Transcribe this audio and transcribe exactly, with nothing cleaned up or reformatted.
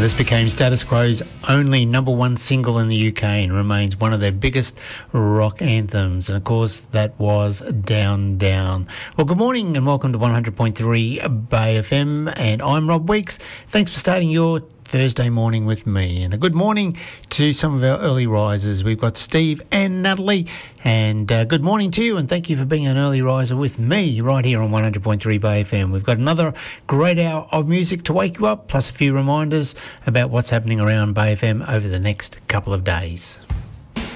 This became Status Quo's only number one single in the U K and remains one of their biggest rock anthems. And of course, that was Down Down. Well, good morning and welcome to one hundred point three Bay F M. And I'm Rob Weeks. Thanks for starting your Thursday morning with me. And a good morning to some of our early risers. We've got Steve and Natalie. And uh, good morning to you, and thank you for being an early riser with me right here on one hundred point three Bay F M. We've got another great hour of music to wake you up, plus a few reminders about what's happening around Bay F M over the next couple of days.